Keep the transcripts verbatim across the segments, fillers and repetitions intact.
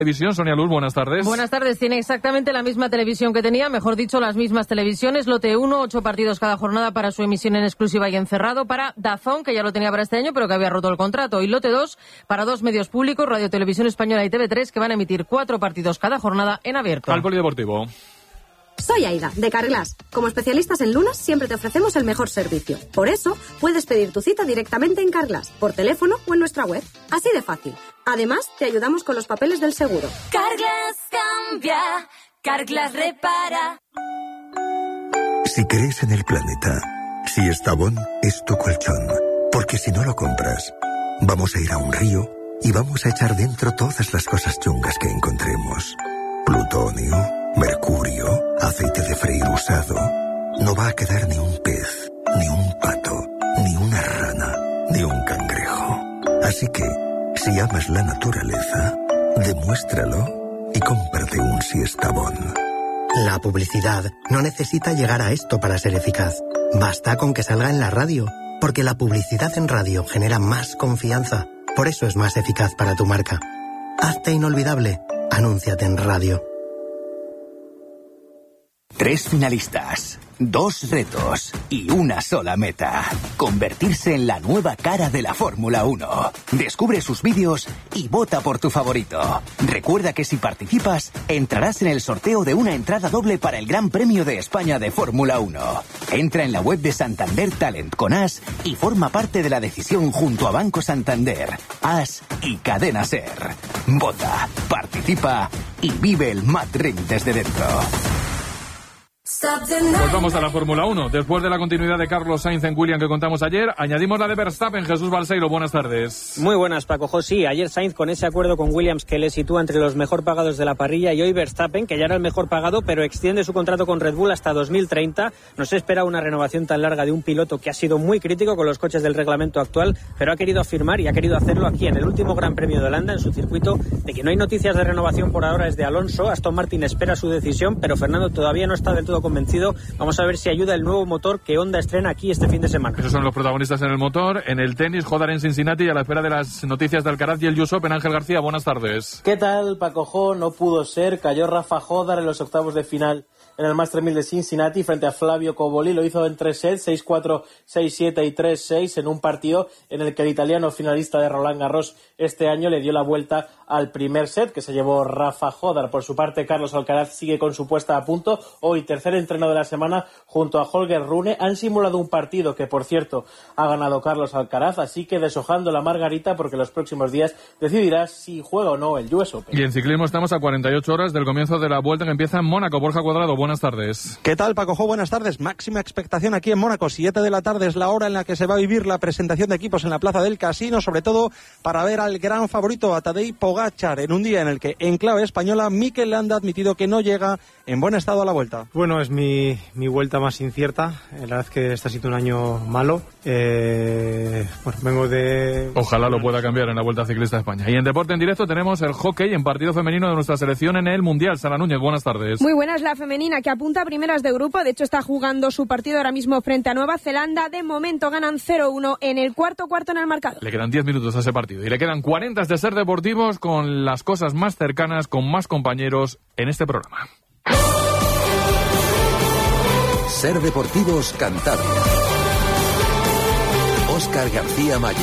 Televisión, Sonia Luz, buenas tardes. Buenas tardes, tiene exactamente la misma televisión que tenía, mejor dicho, las mismas televisiones. Lote uno, ocho partidos cada jornada para su emisión en exclusiva y encerrado. Para DAZN, que ya lo tenía para este año, pero que había roto el contrato. Y lote dos, para dos medios públicos, Radio Televisión Española y T V tres, que van a emitir cuatro partidos cada jornada en abierto. Al polideportivo. Soy Aida, de Carglass. Como especialistas en lunas, siempre te ofrecemos el mejor servicio. Por eso, puedes pedir tu cita directamente en Carglass, por teléfono o en nuestra web. Así de fácil. Además, te ayudamos con los papeles del seguro. Carglass cambia, Carglass repara. Si crees en el planeta, si Estavón es tu colchón, porque si no lo compras, vamos a ir a un río y vamos a echar dentro todas las cosas chungas que encontremos. Plutonio, mercurio, aceite de freír usado. No va a quedar ni un pez, ni un pato, ni una rana, ni un cangrejo. Así que, si amas la naturaleza, demuéstralo y cómprate un Siestabón. La publicidad no necesita llegar a esto para ser eficaz. Basta con que salga en la radio, porque la publicidad en radio genera más confianza. Por eso es más eficaz para tu marca. Hazte inolvidable. Anúnciate en radio. Tres finalistas, dos retos y una sola meta. Convertirse en la nueva cara de la Fórmula uno. Descubre sus vídeos y vota por tu favorito. Recuerda que si participas, entrarás en el sorteo de una entrada doble para el Gran Premio de España de Fórmula uno. Entra en la web de Santander Talent con As y forma parte de la decisión junto a Banco Santander, As y Cadena Ser. Vota, participa y vive el Mad Ring desde dentro. Pues vamos a la Fórmula uno. Después de la continuidad de Carlos Sainz en Williams que contamos ayer, añadimos la de Verstappen. Jesús Balseiro, buenas tardes. Muy buenas, Paco José. Ayer Sainz con ese acuerdo con Williams que le sitúa entre los mejor pagados de la parrilla, y hoy Verstappen, que ya era el mejor pagado, pero extiende su contrato con Red Bull hasta dos mil treinta. No se espera una renovación tan larga de un piloto que ha sido muy crítico con los coches del reglamento actual, pero ha querido afirmar y ha querido hacerlo aquí en el último Gran Premio de Holanda, en su circuito, de que no hay noticias de renovación por ahora es de Alonso. Aston Martin espera su decisión, pero Fernando todavía no está del todo convencido. Vamos a ver si ayuda el nuevo motor que Honda estrena aquí este fin de semana. Esos son los protagonistas en el motor. En el tenis, Hodar en Cincinnati, y a la espera de las noticias de Alcaraz y el U S Open. Ángel García, buenas tardes. ¿Qué tal, Paco Jo? No pudo ser. Cayó Rafa Hodar en los octavos de final en el Master mil de Cincinnati frente a Flavio Cobolli. Lo hizo en tres sets, seis cuatro, seis siete y tres seis, en un partido en el que el italiano finalista de Roland Garros este año le dio la vuelta al primer set, que se llevó Rafa Hodar. Por su parte, Carlos Alcaraz sigue con su puesta a punto. Hoy, tercer entreno de la semana junto a Holger Rune. Han simulado un partido que, por cierto, ha ganado Carlos Alcaraz, así que deshojando la margarita, porque los próximos días decidirá si juega o no el U S Open. Y en ciclismo estamos a cuarenta y ocho horas del comienzo de la vuelta que empieza en Mónaco. Borja Cuadrado, buenas tardes. ¿Qué tal, Paco Jo? Buenas tardes. Máxima expectación aquí en Mónaco. Siete de la tarde es la hora en la que se va a vivir la presentación de equipos en la Plaza del Casino, sobre todo para ver al gran favorito, a Tadej Pogačar, en un día en el que, en clave española, Mikel Landa ha admitido que no llega en buen estado a la vuelta. Bueno, es mi, mi vuelta más incierta. La verdad es que este ha sido un año malo. Eh, bueno, vengo de... Ojalá lo pueda cambiar en la Vuelta Ciclista de España. Y en Deporte en Directo tenemos el hockey en partido femenino de nuestra selección en el Mundial. Sara Núñez, buenas tardes. Muy buenas, la femenina que apunta a primeras de grupo. De hecho, está jugando su partido ahora mismo frente a Nueva Zelanda. De momento ganan cero uno en el cuarto cuarto en el marcador. Le quedan diez minutos a ese partido y le quedan cuarenta de Ser Deportivos, con las cosas más cercanas, con más compañeros en este programa. Ser Deportivos Cantabria. Óscar García Mayo.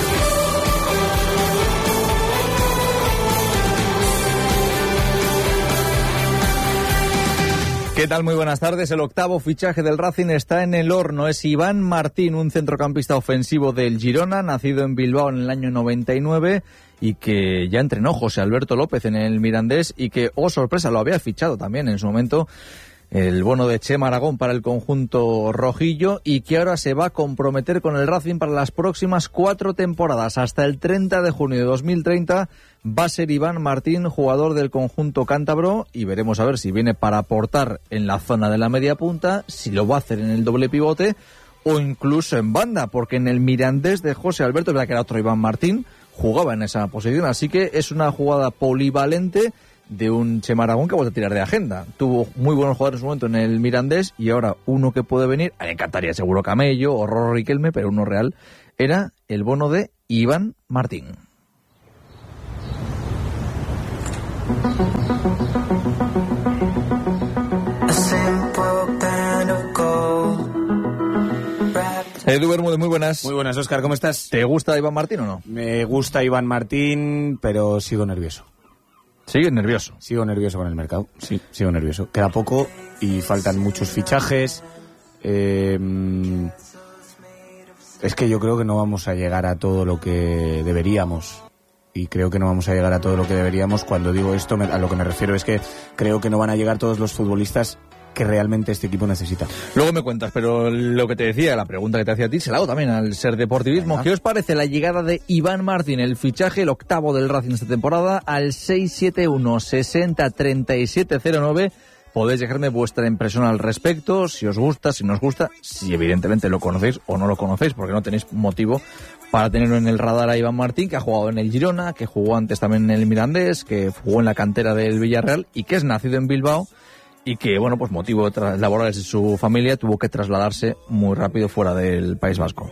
¿Qué tal? Muy buenas tardes. El octavo fichaje del Racing está en el horno. Es Iván Martín, un centrocampista ofensivo del Girona, nacido en Bilbao en el año noventa y nueve y que ya entrenó José Alberto López en el Mirandés y que, oh sorpresa, lo había fichado también en su momento el bono de Chema Aragón para el conjunto rojillo, y que ahora se va a comprometer con el Racing para las próximas cuatro temporadas. Hasta el treinta de junio de dos mil treinta va a ser Iván Martín jugador del conjunto cántabro, y veremos a ver si viene para aportar en la zona de la media punta, si lo va a hacer en el doble pivote o incluso en banda, porque en el Mirandés de José Alberto, verdad que era otro Iván Martín, jugaba en esa posición, así que es una jugada polivalente de un Chema Aragón que vuelve a tirar de agenda. Tuvo muy buenos jugadores en su momento en el Mirandés, y ahora uno que puede venir, a mí me encantaría seguro Camello o Rorro Riquelme, pero uno real, era el bono de Iván Martín. Edu Bermúdez, muy buenas. Muy buenas, Óscar, ¿cómo estás? ¿Te gusta Iván Martín o no? Me gusta Iván Martín, pero sigo nervioso. ¿Sigues nervioso? Sigo nervioso con el mercado, sí, sigo nervioso. Queda poco y faltan muchos fichajes. Eh, es que yo creo que no vamos a llegar a todo lo que deberíamos. Y creo que no vamos a llegar a todo lo que deberíamos. Cuando digo esto, a lo que me refiero es que creo que no van a llegar todos los futbolistas que realmente este equipo necesita. Luego me cuentas, pero lo que te decía, la pregunta que te hacía a ti, se la hago también al Ser Deportivismo. Venga. ¿Qué os parece la llegada de Iván Martín, el fichaje, el octavo del Racing esta temporada, al seis siete uno, sesenta, treinta y siete cero nueve? Podéis dejarme vuestra impresión al respecto, si os gusta, si no os gusta, si evidentemente lo conocéis o no lo conocéis, porque no tenéis motivo para tenerlo en el radar a Iván Martín, que ha jugado en el Girona, que jugó antes también en el Mirandés, que jugó en la cantera del Villarreal y que es nacido en Bilbao y que, bueno, pues motivo de laborales de su familia tuvo que trasladarse muy rápido fuera del País Vasco.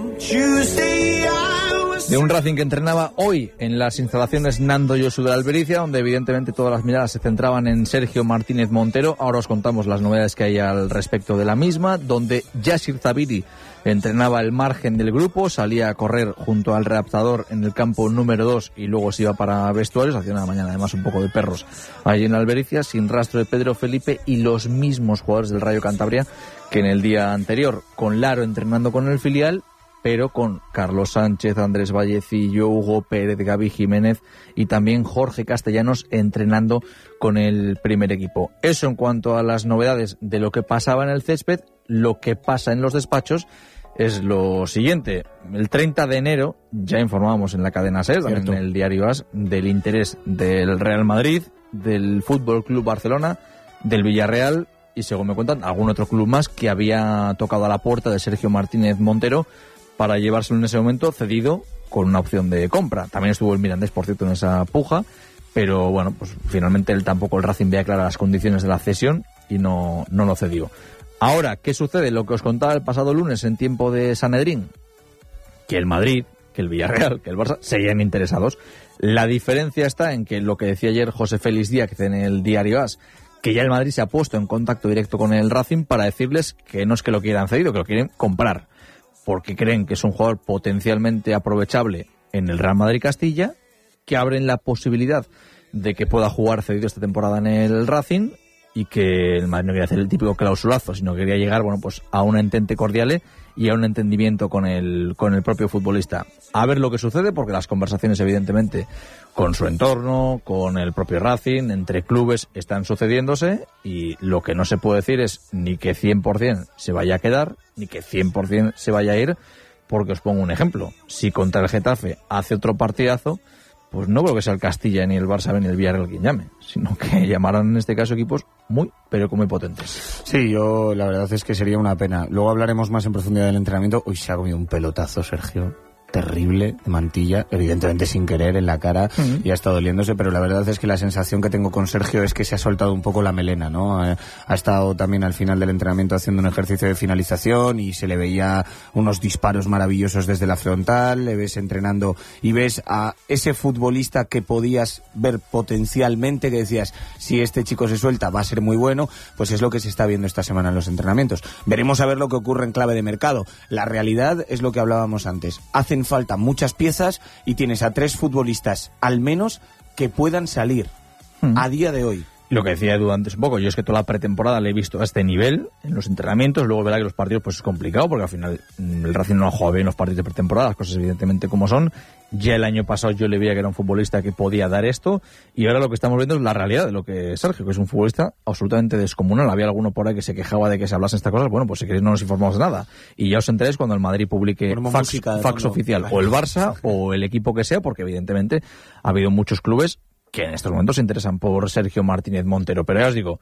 De un Racing que entrenaba hoy en las instalaciones Nando Josu de la Albericia, donde evidentemente todas las miradas se centraban en Sergio Martínez Montero. Ahora os contamos las novedades que hay al respecto de la misma, donde Yasir Zabiri entrenaba el margen del grupo, salía a correr junto al readaptador en el campo número dos y luego se iba para vestuarios, hacía una mañana además un poco de perros allí en la Albericia, sin rastro de Pedro Felipe y los mismos jugadores del Rayo Cantabria que en el día anterior, con Laro entrenando con el filial, pero con Carlos Sánchez, Andrés Vallecillo, Hugo Pérez, Gaby Jiménez y también Jorge Castellanos entrenando con el primer equipo. Eso en cuanto a las novedades de lo que pasaba en el césped. Lo que pasa en los despachos es lo siguiente. El treinta de enero ya informábamos en la cadena SER, también en el diario AS, del interés del Real Madrid, del Fútbol Club Barcelona, del Villarreal y, según me cuentan, algún otro club más que había tocado a la puerta de Sergio Martínez Montero para llevárselo en ese momento cedido con una opción de compra. También estuvo el Mirandés, por cierto, en esa puja, pero bueno, pues finalmente él tampoco, el Racing veía claras las condiciones de la cesión y no, no lo cedió. Ahora, ¿qué sucede? Lo que os contaba el pasado lunes en tiempo de Sanedrín, que el Madrid, que el Villarreal, que el Barça seguían interesados. La diferencia está en que lo que decía ayer José Félix Díaz en el diario AS, que ya el Madrid se ha puesto en contacto directo con el Racing para decirles que no es que lo quieran cedido, que lo quieren comprar, porque creen que es un jugador potencialmente aprovechable en el Real Madrid Castilla, que abren la posibilidad de que pueda jugar cedido esta temporada en el Racing, y que el Madrid no quería hacer el típico clausulazo, sino que quería llegar, bueno, pues a un entente cordial y a un entendimiento con el, con el propio futbolista. A ver lo que sucede, porque las conversaciones, evidentemente, con su entorno, con el propio Racing, entre clubes, están sucediéndose, y lo que no se puede decir es ni que cien por ciento se vaya a quedar, ni que cien por ciento se vaya a ir, porque os pongo un ejemplo. Si contra el Getafe hace otro partidazo, pues no creo que sea el Castilla, ni el Barça, ni el Villarreal quien llame, sino que llamarán en este caso equipos muy, pero muy potentes. Sí, yo la verdad es que sería una pena. Luego hablaremos más en profundidad del entrenamiento. Uy, se ha comido un pelotazo, Sergio. Terrible, de Mantilla, evidentemente sin querer, en la cara, uh-huh. y ha estado doliéndose, pero la verdad es que la sensación que tengo con Sergio es que se ha soltado un poco la melena, ¿no? Ha, ha estado también al final del entrenamiento haciendo un ejercicio de finalización y se le veía unos disparos maravillosos desde la frontal, le ves entrenando y ves a ese futbolista que podías ver potencialmente, que decías, si este chico se suelta va a ser muy bueno, pues es lo que se está viendo esta semana en los entrenamientos. Veremos a ver lo que ocurre en clave de mercado. La realidad es lo que hablábamos antes. Hacen falta muchas piezas y tienes a tres futbolistas al menos que puedan salir hmm. a día de hoy. Lo que decía Edu antes un poco, yo es que toda la pretemporada le he visto a este nivel en los entrenamientos, luego verá que los partidos pues es complicado porque al final el Racing no ha jugado bien los partidos de pretemporada, las cosas evidentemente como son. Ya el año pasado yo le veía que era un futbolista que podía dar esto, y ahora lo que estamos viendo es la realidad de lo que es Sergio, que es un futbolista absolutamente descomunal. Había alguno por ahí que se quejaba de que se hablasen estas cosas. Bueno, pues si queréis no nos informamos de nada, y ya os enteréis cuando el Madrid publique fax, fax oficial, o el Barça o el equipo que sea, porque evidentemente ha habido muchos clubes que en estos momentos se interesan por Sergio Martínez Montero. Pero ya os digo,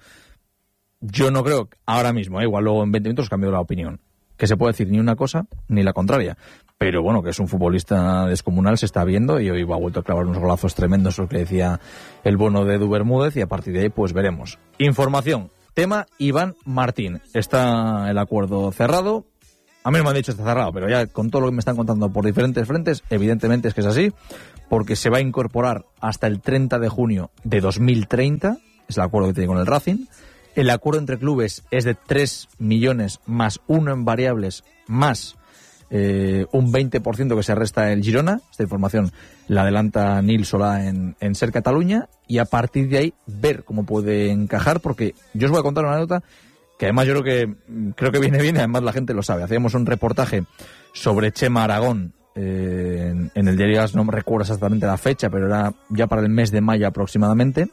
yo no creo ahora mismo, ¿eh? igual luego en veinte minutos os cambio la opinión, que se puede decir ni una cosa ni la contraria. Pero bueno, que es un futbolista descomunal, se está viendo, y hoy ha vuelto a clavar unos golazos tremendos, lo que decía el bono de Edu Bermúdez, y a partir de ahí pues veremos. Información, tema Iván Martín. Está el acuerdo cerrado. A mí no me han dicho está cerrado, pero ya con todo lo que me están contando por diferentes frentes, evidentemente es que es así, porque se va a incorporar hasta el treinta de junio de dos mil treinta, es el acuerdo que tiene con el Racing. El acuerdo entre clubes es de tres millones más uno en variables, más eh, un veinte por ciento que se resta el Girona. Esta información la adelanta Nil Solà en, en Ser Cataluña, y a partir de ahí ver cómo puede encajar, porque yo os voy a contar una anécdota que además yo creo que creo que viene bien, y además la gente lo sabe. Hacíamos un reportaje sobre Chema Aragón eh, en, en el diario As, no me recuerdo exactamente la fecha, pero era ya para el mes de mayo aproximadamente.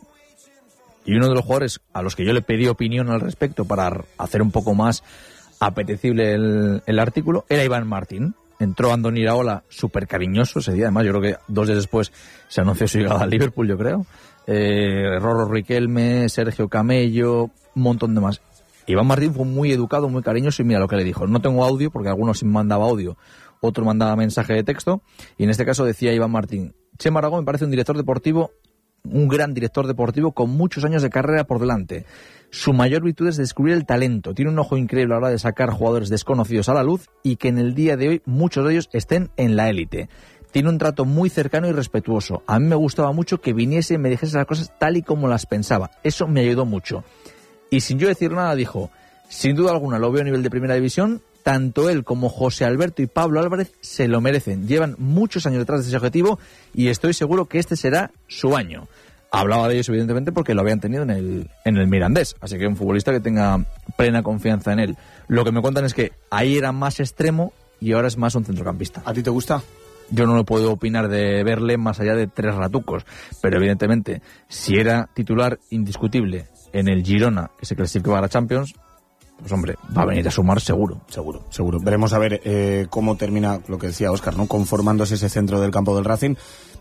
Y uno de los jugadores a los que yo le pedí opinión al respecto para hacer un poco más apetecible el, el artículo era Iván Martín. Entró Andoni Iraola, súper cariñoso ese día. Además, yo creo que dos días después se anunció su llegada al Liverpool, yo creo. Eh, Rorro Riquelme, Sergio Camello, un montón de más. Iván Martín fue muy educado, muy cariñoso, y mira lo que le dijo. No tengo audio, porque algunos sí mandaba audio, otro mandaba mensaje de texto, y en este caso decía Iván Martín: Chema Aragón me parece un director deportivo, un gran director deportivo con muchos años de carrera por delante. Su mayor virtud es descubrir el talento. Tiene un ojo increíble a la hora de sacar jugadores desconocidos a la luz, y que en el día de hoy muchos de ellos estén en la élite. Tiene un trato muy cercano y respetuoso. A mí me gustaba mucho que viniese y me dijese las cosas tal y como las pensaba. Eso me ayudó mucho. Y sin yo decir nada dijo: sin duda alguna lo veo a nivel de primera división. Tanto él como José Alberto y Pablo Álvarez se lo merecen. Llevan muchos años detrás de ese objetivo y estoy seguro que este será su año. Hablaba de ellos, evidentemente, porque lo habían tenido en el, en el Mirandés. Así que un futbolista que tenga plena confianza en él. Lo que me cuentan es que ahí era más extremo y ahora es más un centrocampista. ¿A ti te gusta? Yo no lo puedo opinar de verle más allá de tres ratucos. Pero evidentemente, si era titular indiscutible en el Girona, que se clasificó a la Champions, pues hombre, va a venir a sumar seguro. Seguro, seguro. Veremos a ver eh, cómo termina, lo que decía Óscar, ¿no? Conformándose ese centro del campo del Racing.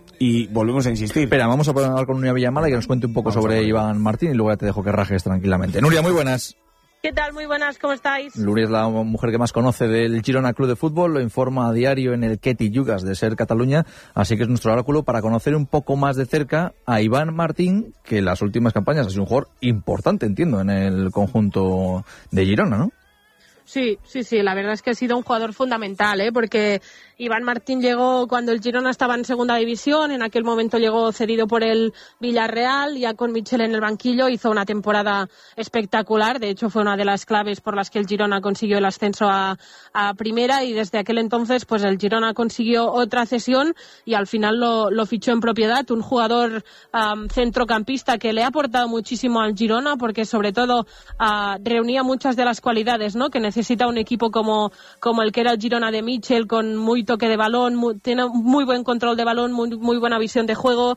Y volvemos a insistir. Espera, vamos a hablar con Nuria Villamala y que nos cuente un poco vamos sobre Iván Martín, y luego ya te dejo que rajes tranquilamente. Nuria, muy buenas. ¿Qué tal? Muy buenas, ¿cómo estáis? Nuria es la mujer que más conoce del Girona Club de Fútbol, lo informa a diario en el Ketty Yugas de Ser Cataluña, así que es nuestro oráculo para conocer un poco más de cerca a Iván Martín, que en las últimas campañas ha sido un jugador importante, entiendo, en el conjunto de Girona, ¿no? Sí, sí, sí, la verdad es que ha sido un jugador fundamental, ¿eh? Porque Iván Martín llegó cuando el Girona estaba en segunda división, en aquel momento llegó cedido por el Villarreal, ya con Michel en el banquillo, hizo una temporada espectacular, de hecho fue una de las claves por las que el Girona consiguió el ascenso a, a primera, y desde aquel entonces pues el Girona consiguió otra cesión y al final lo, lo fichó en propiedad, un jugador um, centrocampista que le ha aportado muchísimo al Girona, porque sobre todo uh, reunía muchas de las cualidades, ¿no?, que necesita un equipo como, como el que era el Girona de Michel, con muy toque de balón, muy, tiene muy buen control de balón, muy, muy buena visión de juego,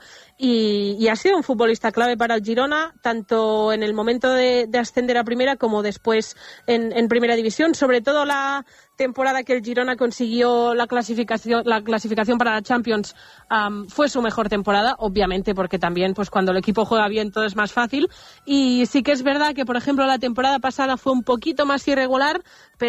y, y ha sido un futbolista clave para el Girona, tanto en el momento de, de ascender a primera como después en, en primera división, sobre todo la temporada que el Girona consiguió la clasificación la clasificación para la Champions. Um, fue su mejor temporada, obviamente, porque también pues cuando el equipo juega bien todo es más fácil, y sí que es verdad que por ejemplo la temporada pasada fue un poquito más irregular,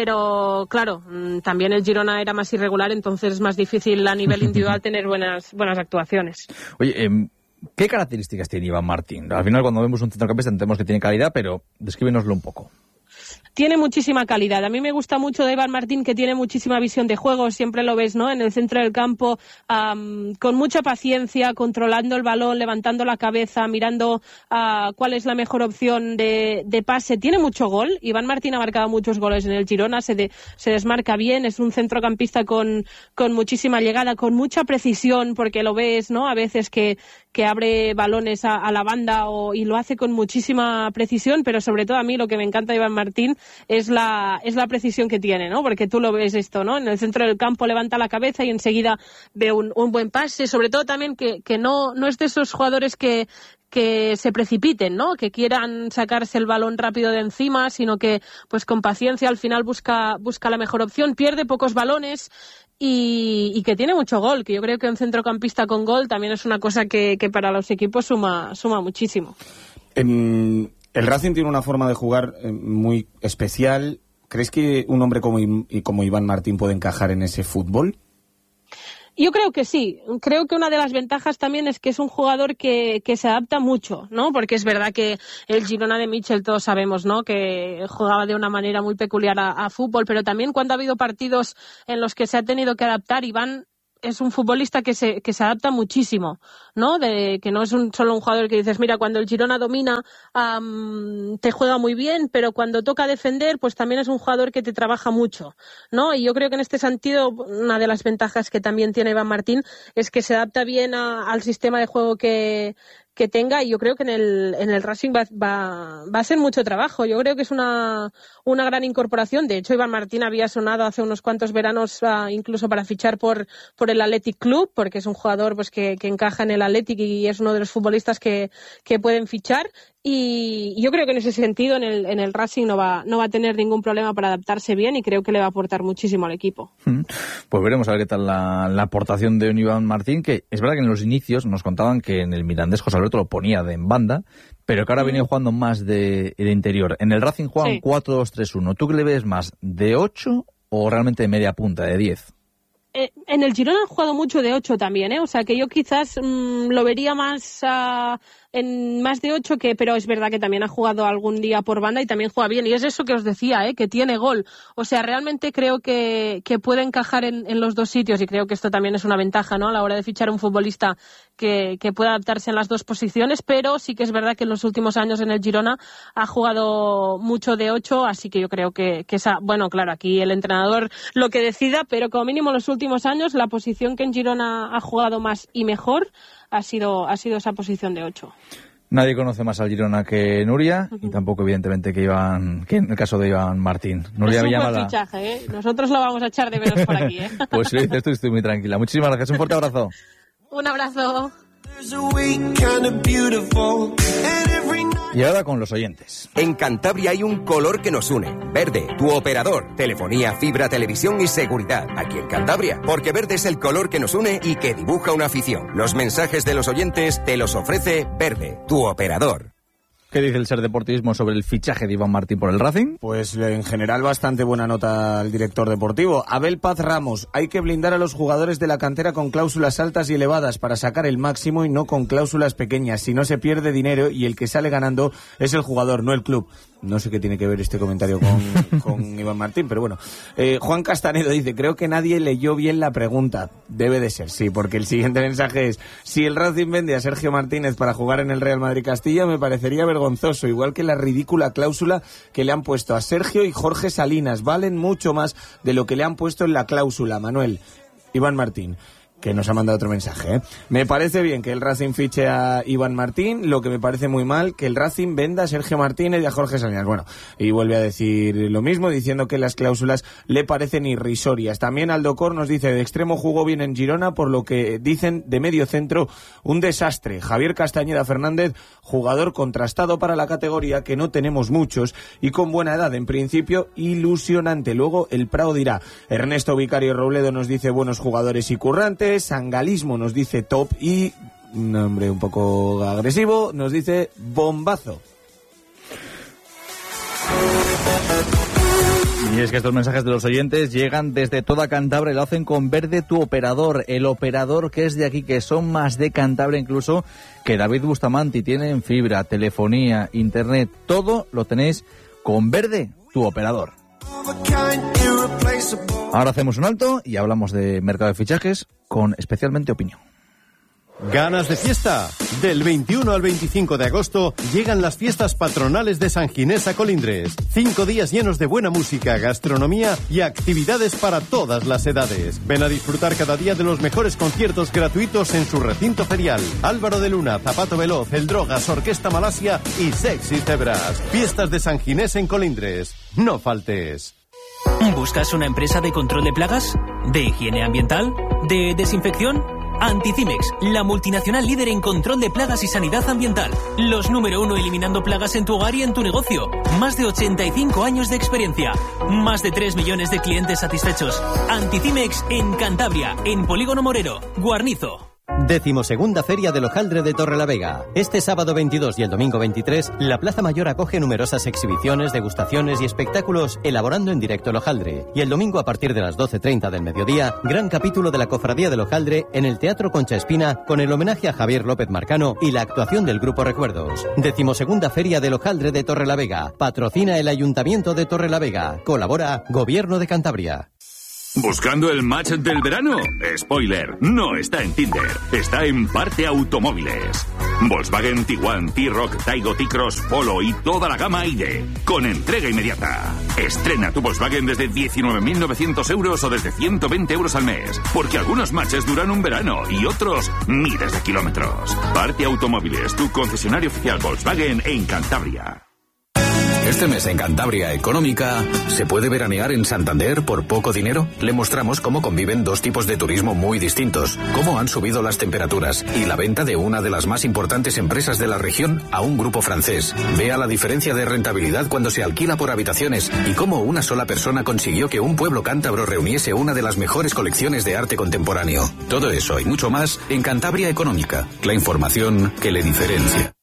pero claro, también el Girona era más irregular, entonces es más difícil a nivel individual tener buenas buenas actuaciones. Oye, eh, ¿qué características tiene Iván Martín? Al final, cuando vemos un centrocampista entendemos que tiene calidad, pero descríbenoslo un poco. Tiene muchísima calidad. A mí me gusta mucho de Iván Martín, que tiene muchísima visión de juego, siempre lo ves, ¿no?, en el centro del campo, um, con mucha paciencia, controlando el balón, levantando la cabeza, mirando uh, cuál es la mejor opción de, de pase. Tiene mucho gol. Iván Martín ha marcado muchos goles en el Girona, se, de, se desmarca bien, es un centrocampista con, con muchísima llegada, con mucha precisión, porque lo ves, ¿no?, a veces que, que abre balones a, a la banda o, y lo hace con muchísima precisión, pero sobre todo a mí lo que me encanta de Iván Martín es la es la precisión que tiene, ¿no? Porque tú lo ves esto, ¿no? En el centro del campo levanta la cabeza y enseguida ve un, un buen pase, sobre todo también que, que no, no es de esos jugadores que que se precipiten, ¿no?, que quieran sacarse el balón rápido de encima, sino que pues con paciencia al final busca busca la mejor opción, pierde pocos balones y, y que tiene mucho gol, que yo creo que un centrocampista con gol también es una cosa que, que para los equipos suma suma muchísimo. En... El Racing tiene una forma de jugar eh, muy especial. ¿Crees que un hombre como, I- como Iván Martín puede encajar en ese fútbol? Yo creo que sí. Creo que una de las ventajas también es que es un jugador que, que se adapta mucho, ¿no? Porque es verdad que el Girona de Michel, todos sabemos, ¿no?, que jugaba de una manera muy peculiar a, a fútbol, pero también cuando ha habido partidos en los que se ha tenido que adaptar, Iván es un futbolista que se que se adapta muchísimo, ¿no? De que no es un, solo un jugador que dices, mira, cuando el Girona domina um, te juega muy bien, pero cuando toca defender, pues también es un jugador que te trabaja mucho, ¿no? Y yo creo que en este sentido, una de las ventajas que también tiene Iván Martín es que se adapta bien a, al sistema de juego que que tenga, y yo creo que en el en el Racing va, va, va a ser mucho trabajo. Yo creo que es una una gran incorporación. De hecho, Iván Martín había sonado hace unos cuantos veranos uh, incluso para fichar por por el Athletic Club, porque es un jugador pues que, que encaja en el Athletic y es uno de los futbolistas que, que pueden fichar. Y yo creo que en ese sentido en el en el Racing no va no va a tener ningún problema para adaptarse bien, y creo que le va a aportar muchísimo al equipo. Pues veremos a ver qué tal la, la aportación de un Iván Martín, que es verdad que en los inicios nos contaban que en el Mirandés José Alberto lo ponía de en banda, pero que ahora venía jugando más de, de interior. En el Racing juegan sí. cuatro dos tres uno. ¿Tú qué le ves más, de ocho o realmente de media punta, de diez? Eh, en el Girona han jugado mucho de ocho también, ¿eh? O sea que yo quizás mmm, lo vería más uh, en más de ocho, que, pero es verdad que también ha jugado algún día por banda y también juega bien. Y es eso que os decía, ¿eh? Que tiene gol. O sea, realmente creo que, que puede encajar en, en los dos sitios, y creo que esto también es una ventaja, ¿no? A la hora de fichar un futbolista que, que pueda adaptarse en las dos posiciones, pero sí que es verdad que en los últimos años en el Girona ha jugado mucho de ocho, así que yo creo que, que esa, bueno, claro, aquí el entrenador lo que decida, pero como mínimo en los últimos años la posición que en Girona ha jugado más y mejor ha sido ha sido esa posición de ocho. Nadie conoce más al Girona que Nuria, uh-huh. y tampoco evidentemente que Iván, que en el caso de Iván Martín. Nuria es un buen fichaje, ¿eh? Nosotros lo vamos a echar de menos por aquí, ¿eh? Pues si lo dices tú, estoy muy tranquila. Muchísimas gracias, un fuerte abrazo. Un abrazo. Y ahora con los oyentes. En Cantabria hay un color que nos une. Verde, tu operador. Telefonía, fibra, televisión y seguridad. Aquí en Cantabria. Porque verde es el color que nos une y que dibuja una afición. Los mensajes de los oyentes te los ofrece Verde, tu operador. ¿Qué dice el Ser Deportivismo sobre el fichaje de Iván Martín por el Racing? Pues en general bastante buena nota al director deportivo. Abel Paz Ramos: hay que blindar a los jugadores de la cantera con cláusulas altas y elevadas para sacar el máximo y no con cláusulas pequeñas. Si no se pierde dinero y el que sale ganando es el jugador, no el club. No sé qué tiene que ver este comentario con, con Iván Martín, pero bueno. Eh, Juan Castanedo dice: creo que nadie leyó bien la pregunta. Debe de ser, sí, porque el siguiente mensaje es: si el Racing vende a Sergio Martínez para jugar en el Real Madrid Castilla, me parecería vergonzoso, igual que la ridícula cláusula que le han puesto a Sergio y Jorge Salinas. Valen mucho más de lo que le han puesto en la cláusula. Manuel. Iván Martín, que nos ha mandado otro mensaje, ¿eh? Me parece bien que el Racing fiche a Iván Martín, lo que me parece muy mal que el Racing venda a Sergio Martínez y a Jorge Salinas. Bueno, y vuelve a decir lo mismo, diciendo que las cláusulas le parecen irrisorias. También Aldo Cor nos dice: de extremo jugó bien en Girona, por lo que dicen de medio centro un desastre. Javier Castañeda Fernández, jugador contrastado para la categoría, que no tenemos muchos, y con buena edad en principio, ilusionante. Luego el Prado dirá. Ernesto Vicario Robledo nos dice: buenos jugadores y currantes. Sangalismo nos dice top, y un hombre un poco agresivo nos dice bombazo. Y es que estos mensajes de los oyentes llegan desde toda Cantabria y lo hacen con Verde, tu operador. El operador que es de aquí, que son más de Cantabria incluso que David Bustamante. Tienen fibra, telefonía, internet, todo lo tenéis con Verde, tu operador. Ahora hacemos un alto y hablamos de mercado de fichajes con especialmente opinión. ¿Ganas de fiesta? Del veintiuno al veinticinco de agosto llegan las fiestas patronales de San Ginés a Colindres. Cinco días llenos de buena música, gastronomía y actividades para todas las edades. Ven a disfrutar cada día de los mejores conciertos gratuitos en su recinto ferial. Álvaro de Luna, Zapato Veloz, El Drogas, Orquesta Malasia y Sexy Cebras. Fiestas de San Ginés en Colindres. No faltes. ¿Buscas una empresa de control de plagas? ¿De higiene ambiental? ¿De desinfección? Anticimex, la multinacional líder en control de plagas y sanidad ambiental. Los número uno eliminando plagas en tu hogar y en tu negocio. Más de ochenta y cinco años de experiencia. Más de tres millones de clientes satisfechos. Anticimex en Cantabria, en Polígono Morero, Guarnizo. Decimosegunda Feria del Hojaldre de Torrelavega. Este sábado veintidós y el domingo veintitrés, la Plaza Mayor acoge numerosas exhibiciones, degustaciones y espectáculos elaborando en directo el hojaldre. Y el domingo a partir de las doce treinta del mediodía, gran capítulo de la Cofradía del Hojaldre en el Teatro Concha Espina con el homenaje a Javier López Marcano y la actuación del Grupo Recuerdos. Decimosegunda Feria del Hojaldre de Torrelavega. Patrocina el Ayuntamiento de Torrelavega. Colabora Gobierno de Cantabria. ¿Buscando el match del verano? Spoiler, no está en Tinder, está en Parte Automóviles. Volkswagen Tiguan, T-Roc, Taigo, T-Cross, Polo y toda la gama I D E, con entrega inmediata. Estrena tu Volkswagen desde diecinueve mil novecientos euros o desde ciento veinte euros al mes, porque algunos matches duran un verano y otros miles de kilómetros. Parte Automóviles, tu concesionario oficial Volkswagen en Cantabria. Este mes en Cantabria Económica, ¿se puede veranear en Santander por poco dinero? Le mostramos cómo conviven dos tipos de turismo muy distintos, cómo han subido las temperaturas y la venta de una de las más importantes empresas de la región a un grupo francés. Vea la diferencia de rentabilidad cuando se alquila por habitaciones y cómo una sola persona consiguió que un pueblo cántabro reuniese una de las mejores colecciones de arte contemporáneo. Todo eso y mucho más en Cantabria Económica, la información que le diferencia.